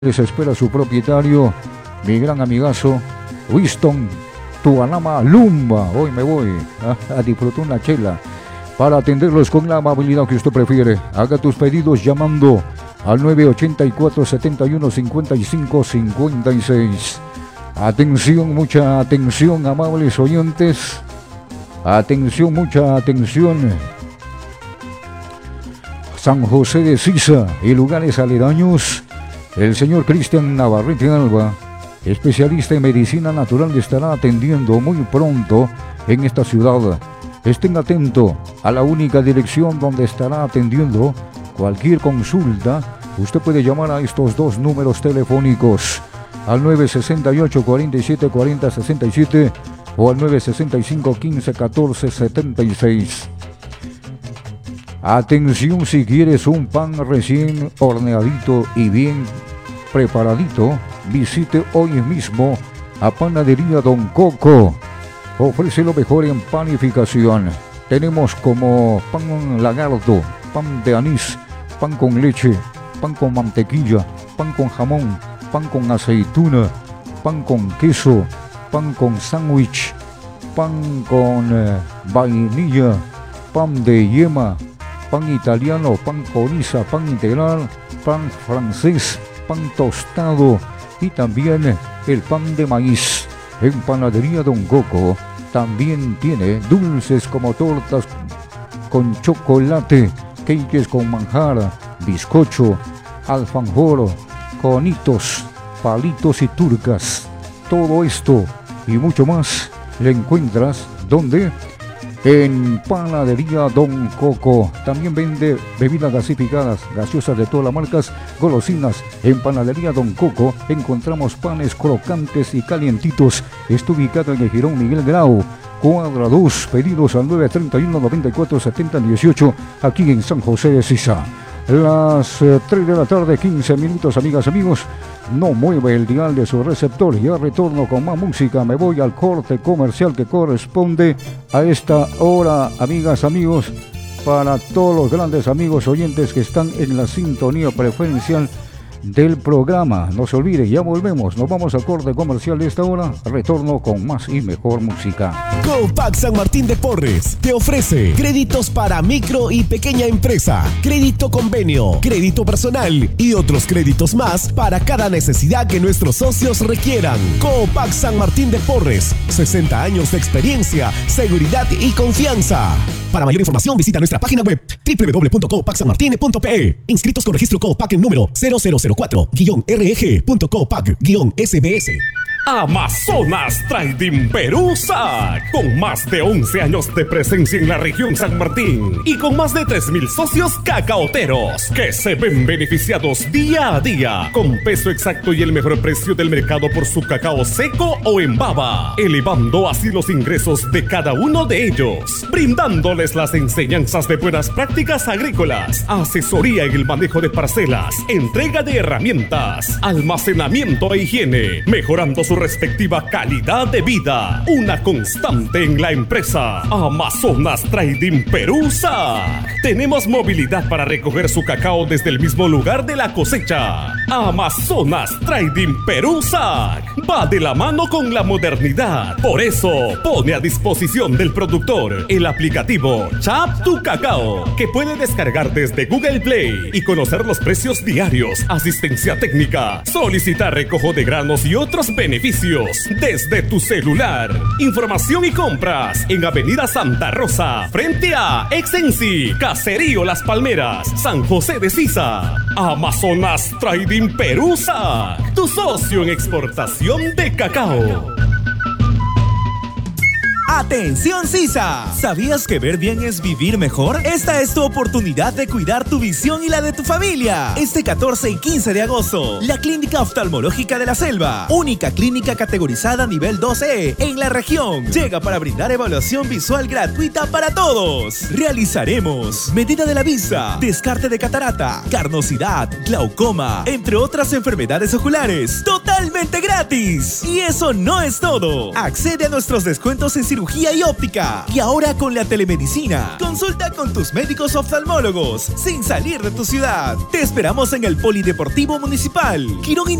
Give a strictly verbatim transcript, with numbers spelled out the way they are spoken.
Les espera su propietario, mi gran amigazo, Winston Tuanama Lumba. Hoy me voy a, a disfrutar una chela para atenderlos con la amabilidad que usted prefiere. Haga tus pedidos llamando al nueve ochenta y cuatro, setenta y uno, cincuenta y cinco, cincuenta y seis. Atención, mucha atención, amables oyentes. Atención, mucha atención. San José de Sisa y lugares aledaños. El señor Cristian Navarrete Alba, especialista en medicina natural, estará atendiendo muy pronto en esta ciudad. Estén atentos a la única dirección donde estará atendiendo cualquier consulta. Usted puede llamar a estos dos números telefónicos, al nueve sesenta y ocho, cuarenta y siete, cuarenta, sesenta y siete o al nueve sesenta y cinco, quince, catorce, setenta y seis. Atención, si quieres un pan recién horneadito y bien preparadito, visite hoy mismo a Panadería Don Coco. Ofrece lo mejor en panificación. Tenemos como pan lagarto, pan de anís, pan con leche, pan con mantequilla, pan con jamón, pan con aceituna, pan con queso, pan con sándwich, pan con eh, vainilla, pan de yema, pan italiano, pan coriza, pan integral, pan francés, pan tostado y también el pan de maíz. En Panadería Don Coco también tiene dulces como tortas con chocolate, cakes con manjar, bizcocho, alfajor, conitos, palitos y turcas. Todo esto y mucho más le encuentras ¿dónde? En Panadería Don Coco. También vende bebidas gasificadas, gaseosas de todas las marcas, golosinas. En Panadería Don Coco encontramos panes crocantes y calientitos. Está ubicado en el Jirón Miguel Grau, cuadra dos. Pedidos al nueve treinta y uno, noventa y cuatro, setenta, dieciocho, aquí en San José de Sisa. Las eh, tres de la tarde, quince minutos, amigas, amigos. No mueve el dial de su receptor. Ya retorno con más música. Me voy al corte comercial que corresponde a esta hora, amigas, amigos. Para todos los grandes amigos oyentes que están en la sintonía preferencial del programa. No se olvide, ya volvemos. Nos vamos al corte comercial de esta hora. Retorno con más y mejor música. Copac San Martín de Porres te ofrece créditos para micro y pequeña empresa, crédito convenio, crédito personal y otros créditos más para cada necesidad que nuestros socios requieran. Copac San Martín de Porres, sesenta años de experiencia, seguridad y confianza. Para mayor información visita nuestra página web doble u doble u doble u punto copac san martin punto p e. Inscritos con registro Copac en número cero cero cero cuatro guión R G punto copac guión S B S. Amazonas Trading Perú S A C, con más de once años de presencia en la región San Martín y con más de tres mil socios cacaoteros que se ven beneficiados día a día con peso exacto y el mejor precio del mercado por su cacao seco o en baba, elevando así los ingresos de cada uno de ellos, brindándoles las enseñanzas de buenas prácticas agrícolas, asesoría en el manejo de parcelas, entrega de herramientas, almacenamiento e higiene, mejorando su respectiva calidad de vida. Una constante en la empresa Amazonas Trading Perú S A C. Tenemos movilidad para recoger su cacao desde el mismo lugar de la cosecha. Amazonas Trading Perú S A C va de la mano con la modernidad. Por eso pone a disposición del productor el aplicativo Chap Tu Cacao, que puede descargar desde Google Play y conocer los precios diarios, asistencia técnica, solicitar recojo de granos y otros beneficios desde tu celular. Información y compras en Avenida Santa Rosa, frente a Exensi, Caserío Las Palmeras, San José de Sisa. Amazonas Trading Perú S A C, tu socio en exportación de cacao. ¡Atención Sisa! ¿Sabías que ver bien es vivir mejor? Esta es tu oportunidad de cuidar tu visión y la de tu familia. Este catorce y quince de agosto, la Clínica Oftalmológica de la Selva, única clínica categorizada nivel dos E en la región, llega para brindar evaluación visual gratuita para todos. Realizaremos medida de la vista, descarte de catarata, carnosidad, glaucoma, entre otras enfermedades oculares, totalmente gratis. Y eso no es todo. Accede a nuestros descuentos en cirugía cirugía y óptica. Y ahora con la telemedicina. Consulta con tus médicos oftalmólogos sin salir de tu ciudad. Te esperamos en el Polideportivo Municipal. Quirón